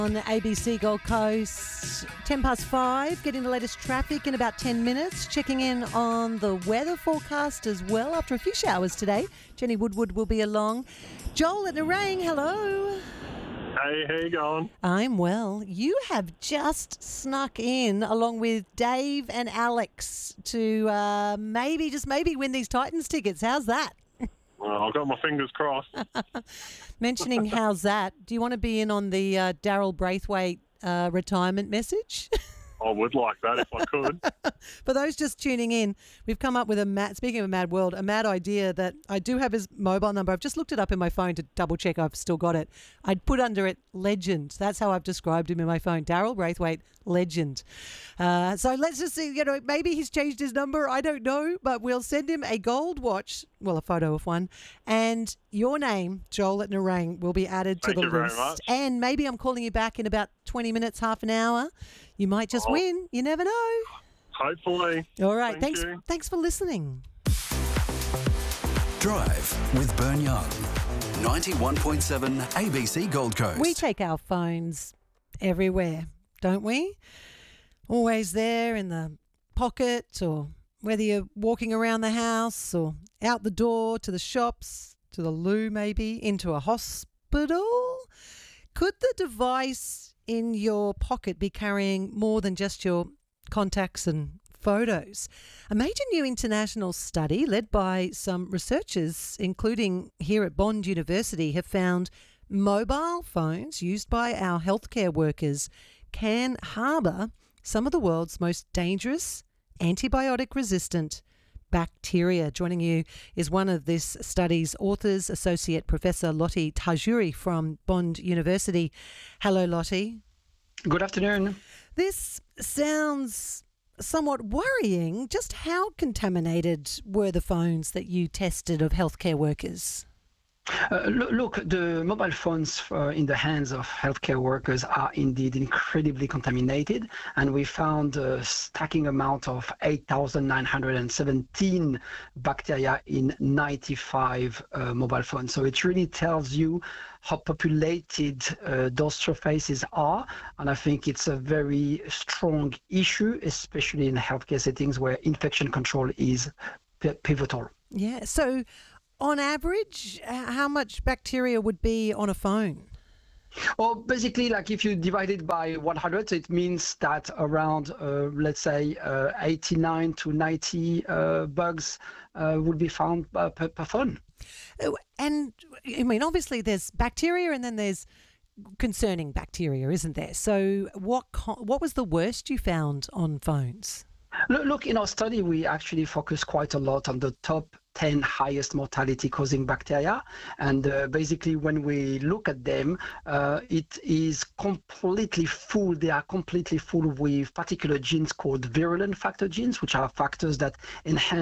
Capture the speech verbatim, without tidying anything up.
On A B C Gold Coast, ten past five, getting the latest traffic in about ten minutes, checking in on the weather forecast as well after a few showers today. Jenny Woodward will be along. Joel at Nerang, hello. Hey, how you going? I'm well. You have just snuck in along with Dave and Alex to uh, maybe, just maybe win these Titans tickets. How's that? Well, I've got my fingers crossed. Mentioning how's that, do you want to be in on the uh, Daryl Braithwaite uh, retirement message? I would like that if I could. For those just tuning in, we've come up with a mad, speaking of a mad world, a mad idea that I do have his mobile number. I've just looked it up in my phone to double check I've still got it. I'd put under it legend. That's how I've described him in my phone. Daryl Braithwaite, legend. Uh, so let's just see, you know, maybe he's changed his number. I don't know, but we'll send him a gold watch, well, a photo of one, and your name, Joel at Nerang, will be added to Thank the you very list. much. And maybe I'm calling you back in about twenty minutes, half an hour. You might just Oh. win. You never know. Hopefully. All right. Thank thanks. you. Thanks for listening. Drive with Bern Young. ninety-one point seven A B C Gold Coast. We take our phones everywhere, don't we? Always there in the pocket, or whether you're walking around the house or out the door to the shops, to the loo maybe, into a hospital. Could the device in your pocket be carrying more than just your contacts and photos? A major new international study led by some researchers, including here at Bond University, have found mobile phones used by our healthcare workers can harbour some of the world's most dangerous antibiotic-resistant bacteria. Joining you is one of this study's authors, Associate Professor Lottie Tajuri from Bond University. Hello, Lottie. Good afternoon. This sounds somewhat worrying. Just how contaminated were the phones that you tested of healthcare workers? Uh, look, look, the mobile phones uh, in the hands of healthcare workers are indeed incredibly contaminated, and we found a stacking amount of eight thousand nine hundred seventeen bacteria in ninety-five uh, mobile phones. So it really tells you how populated uh, those surfaces are, and I think it's a very strong issue, especially in healthcare settings where infection control is p- pivotal. Yeah, so on average, h- how much bacteria would be on a phone? Well, basically, like if you divide it by one hundred, it means that around, uh, let's say, uh, eighty-nine to ninety uh, bugs uh, would be found uh, per, per phone. Oh, And, I mean, obviously there's bacteria and then there's concerning bacteria, isn't there? So what co- what was the worst you found on phones? Look, look, in our study, we actually focus quite a lot on the top ten highest mortality causing bacteria. And uh, basically, when we look at them, uh, it is completely full. They are completely full with particular genes called virulent factor genes, which are factors that enhance